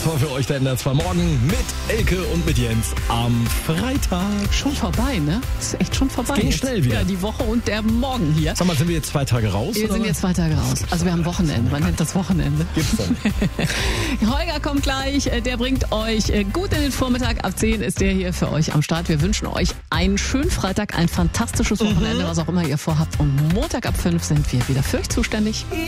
war für euch der NDR2 Morgen mit Elke und mit Jens am Freitag. Schon vorbei, ne? Ist echt schon vorbei. Es ging jetzt. schnell wieder. Ja, die Woche und der Morgen hier. Sag mal, sind wir jetzt 2 Tage raus? Wir sind jetzt 2 Tage raus. Also wir haben Wochenende. Man nennt das Wochenende. Gibt's dann? Holger kommt gleich. Der bringt euch gut in den Vormittag. Ab 10 ist der hier für euch am Start. Wir wünschen euch einen schönen Freitag, ein fantastisches Wochenende, was auch immer ihr vorhabt. Und Montag ab 5 sind wir wieder für euch zuständig.